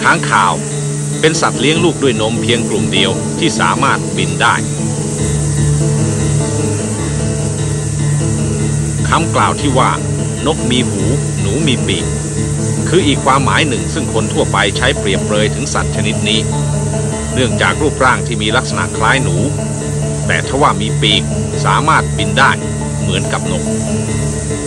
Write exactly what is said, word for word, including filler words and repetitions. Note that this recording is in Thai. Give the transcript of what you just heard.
ค้างคาวเป็นสัตว์เลี้ยงลูกด้วยนมเพียงกลุ่มเดียวที่สามารถบินได้คำกล่าวที่ว่านกมีหูหนูมีปีกคืออีกความหมายหนึ่งซึ่งคนทั่วไปใช้เปรียบเปรยถึงสัตว์ชนิดนี้เนื่องจากรูปร่างที่มีลักษณะคล้ายหนูแต่ทว่ามีปีกสามารถบินได้เหมือนกับนก